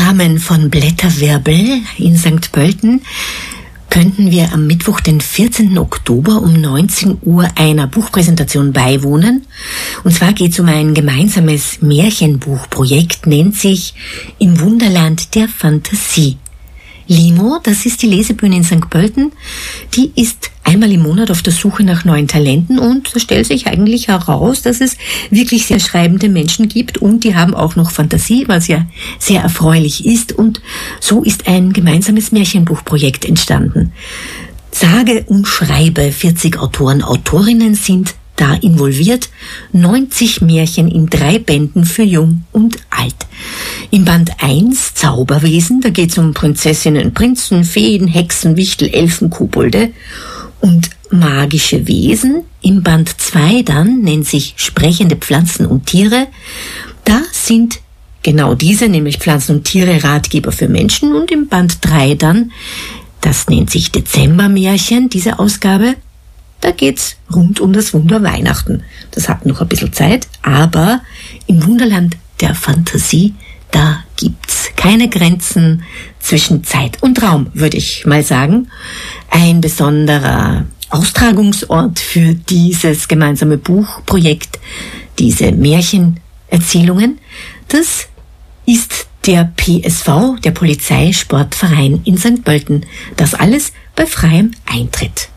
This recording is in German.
Rahmen von Blätterwirbel in St. Pölten könnten wir am Mittwoch, den 14. Oktober um 19 Uhr einer Buchpräsentation beiwohnen. Und zwar geht es um ein gemeinsames Märchenbuchprojekt, nennt sich Im Wunderland der Fantasie. Limo, das ist die Lesebühne in St. Pölten, die ist einmal im Monat auf der Suche nach neuen Talenten und da stellt sich eigentlich heraus, dass es wirklich sehr schreibende Menschen gibt und die haben auch noch Fantasie, was ja sehr erfreulich ist, und so ist ein gemeinsames Märchenbuchprojekt entstanden. Sage und schreibe 40 Autoren, Autorinnen sind da involviert, 90 Märchen in 3 Bänden für Jung und Alt. Im Band 1 Zauberwesen, da geht es um Prinzessinnen, Prinzen, Feen, Hexen, Wichtel, Elfen, Kobolde und magische Wesen. Im Band 2 dann nennt sich Sprechende Pflanzen und Tiere. Da sind genau diese, nämlich Pflanzen und Tiere, Ratgeber für Menschen. Und im Band 3 dann, das nennt sich Dezembermärchen, diese Ausgabe, da geht's rund um das Wunder Weihnachten. Das hat noch ein bisschen Zeit, aber im Wunderland der Fantasie, da gibt's keine Grenzen zwischen Zeit und Raum, würde ich mal sagen. Ein besonderer Austragungsort für dieses gemeinsame Buchprojekt, diese Märchenerzählungen, das ist der PSV, der Polizeisportverein in St. Pölten. Das alles bei freiem Eintritt.